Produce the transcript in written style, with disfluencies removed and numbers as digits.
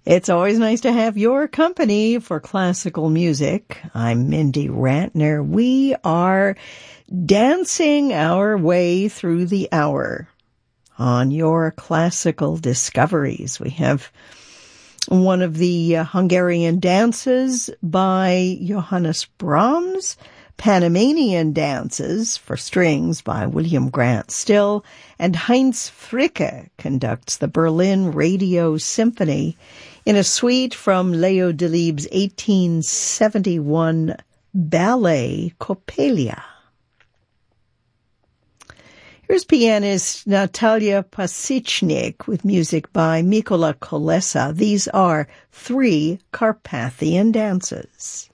It's always nice to have your company for classical music. I'm Mindy Rantner. We are dancing our way through the hour on your classical discoveries. We have one of the Hungarian dances by Johannes Brahms, Panamanian dances for strings by William Grant Still, and Heinz Fricke conducts the Berlin Radio Symphony in a suite from Leo Delibes' 1871 ballet Coppelia. Here's pianist Natalia Pasichnik with music by Mikola Kolesa. These are three Carpathian dances.